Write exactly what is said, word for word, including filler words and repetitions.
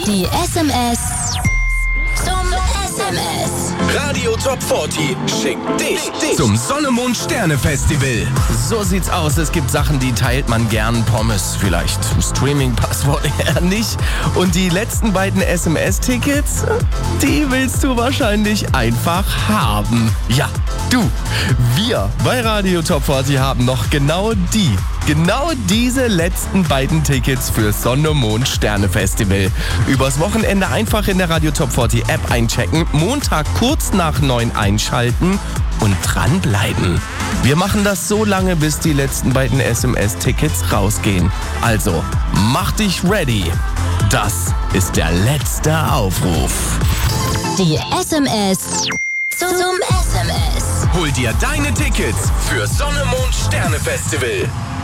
Die S M S zum S M S. Radio Top vierzig schickt dich, dich zum Sonne-Mond-Sterne-Festival. So sieht's aus. Es gibt Sachen, die teilt man gern. Pommes, vielleicht Streaming-Passwort eher nicht. Und die letzten beiden S M S-Tickets, die willst du wahrscheinlich einfach haben. Ja, du. Wir bei Radio Top vierzig haben noch genau die, genau diese letzten beiden Tickets für Sonne-Mond-Sterne-Festival. Übers Wochenende einfach in der Radio Top vierzig App einchecken, Montag kurz nach neun einschalten und dranbleiben. Wir machen das so lange, bis die letzten beiden S M S-Tickets rausgehen. Also, mach dich ready. Das ist der letzte Aufruf. Die S M S zum S M S. Hol dir deine Tickets für Sonne-Mond-Sterne-Festival.